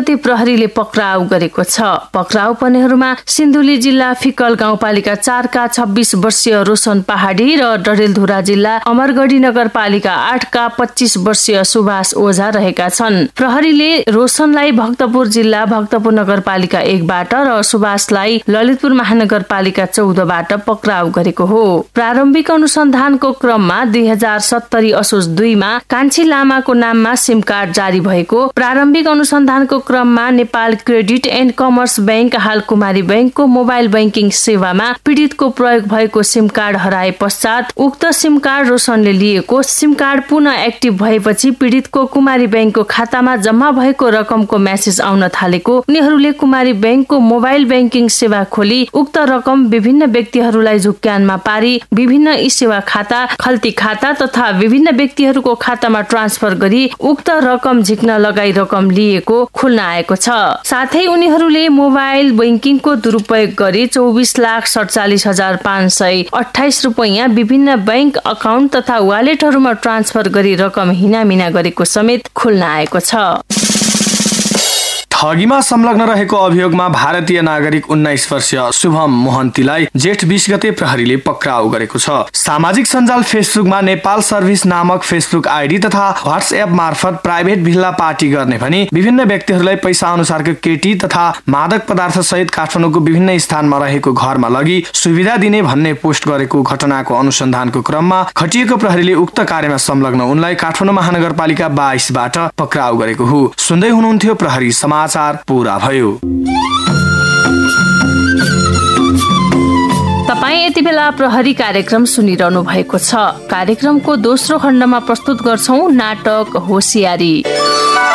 गते प्रहरीले पक्राउ गरेको छ। पक्राउ पर्नेहरूमा सिन्धुली जिल्ला फिकल गाउँपालिका 4 का 26 वर्षीय रोशन पहाडी र डडेलधुरा जिल्ला अमरगढी नगरपालिका 8 का 25 वर्षीय सुभाष ओझा रहेका छन्। प्रहरीले रोशनलाई भक्तपुर जिल्ला भक्तपुर नगरपालिका 1 बाट र सुभाषलाई ललितपुर महानगरपालिका 14 बाट पक्राउ गरेको हो। प्रारम्भिक अनुसन्धानको क्रममा 2070 असोज 2 मा कान्छी लामाको नाममा सिम कार्ड जारी भएको, प्रारम्भिक अनुसन्धानको क्रममा Nepal credit and commerce bank हाल कुमारी बैंकको मोबाइल बैंकिङ सेवामा पीडितको प्रयोग भएको सिम कार्ड हराए पश्चात उक्त सिम कार्ड रोशनले लिएको, सिम कार्ड पुनः एक्टिभ भएपछि पीडितको कुमारी बैंकको खातामा जम्मा भएको रकमको मेसेज आउन थालेको, उनीहरूले कुमारी बैंकको मोबाइल बैंकिङ सेवा खोली उक्त रकम विभिन्न व्यक्तिहरूलाई झुक्क्यानमा पारी विभिन्न ई-सेवा खाता, खल्ती खाता तथा विभिन्न व्यक्तिहरूको खातामा ट्रान्सफर गरी उक्त रकम झिक्न लगाई रकम लिएको खुल्न आएको छ। साथै उनीहरूले मोबाइल बैंकिङको दुरुपयोग गरी 24,47,528 रुपैयाँ विभिन्न बैंक अकाउन्ट तथा वालेटहरूमा ट्रान्सफर गरी रकम हिनामिना गरेको समेत खुल्न आएको छ। ठगीमा संलग्न रहेको अभियोगमा भारतीय नागरिक 19 वर्षीय शुभम मोहन्तीलाई जेठ 20 गते प्रहरीले पक्राउ गरेको छ। सामाजिक सञ्जाल फेसबुकमा नेपाल सर्भिस नामक फेसबुक आइडी तथा व्हाट्सएप मार्फत प्राइभेट भिल्ला पार्टी गर्ने भनी विभिन्न व्यक्तिहरूलाई पैसा अनुसारको केटी तथा मादक पदार्थ सहित काठमाडौँको विभिन्न स्थानमा रहेको घरमा लगी सुविधा दिने भन्ने पोस्ट गरेको घटनाको अनुसन्धानको क्रममा खटिएको प्रहरीले उक्त कार्यमा संलग्न उनलाई काठमाडौँ महानगरपालिका 22 बाट पक्राउ गरेको हो। सुन्दै हुनुहुन्थ्यो प्रहरी समाचार पूरा भयो। तपाईँ यति बेला प्रहरी कार्यक्रम सुनिरहनु भएको छ। कार्यक्रमको दोस्रो खण्डमा प्रस्तुत गर्छौं नाटक होसियारी।